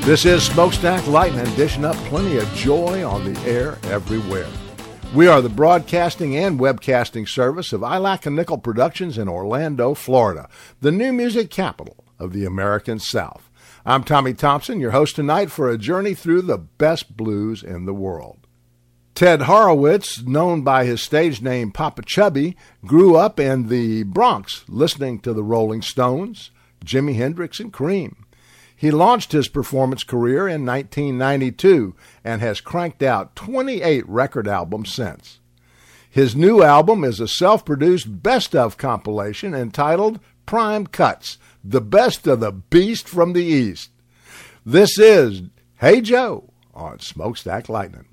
This is Smokestack Lightning, dishing up plenty of joy on the air everywhere. We are the broadcasting and webcasting service of Ilac and Nickel Productions in Orlando, Florida, the new music capital of the American South. I'm Tommy Thompson, your host tonight for a journey through the best blues in the world. Ted Horowitz, known by his stage name Papa Chubby, grew up in the Bronx listening to the Rolling Stones, Jimi Hendrix, and Cream. He launched his performance career in 1992 and has cranked out 28 record albums since. His new album is a self-produced best-of compilation entitled Prime Cuts, the best of the beast from the East. This is Hey Joe on Smokestack Lightning.